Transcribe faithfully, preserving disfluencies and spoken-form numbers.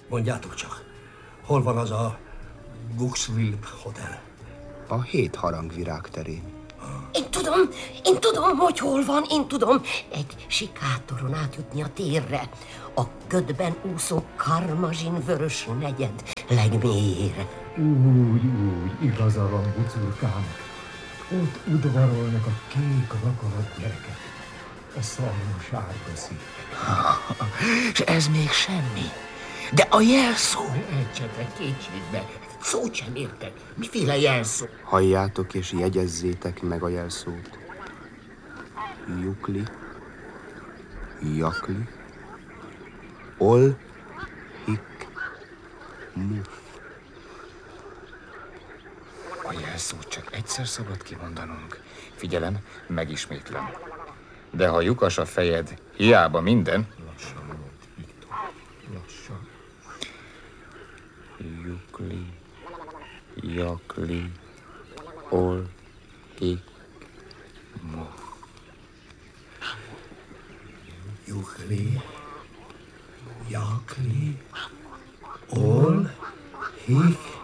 Mondjátok csak, hol van az a Guxville Hotel? A hét harangvirág terén. Én tudom, én tudom, hogy hol van, én tudom. Egy sikátoron átjutni a térre. A ködben úszó karmazsin vörös negyed legmélyére. Úgy, úgy, igaza van, bucurkám. Ott udvarolnak a kék rakalat gyerekek. A szalmosárga szík. És ez még semmi. De a jelszó... Ejtsetek kétségbe. Szót sem értek. Miféle jelszó? Halljátok és jegyezzétek meg a jelszót. Jukli, Jakli, Ol, Hik, Muf. A jelszót csak egyszer szabad kimondanunk. Figyelem, megismétlem. De ha lyukas a fejed, hiába minden... Lassan volt, Viktor. Lassan. Jukli, Jakli, Ol, Hik, Muf. Jukli, Jakli, Ol, Hik,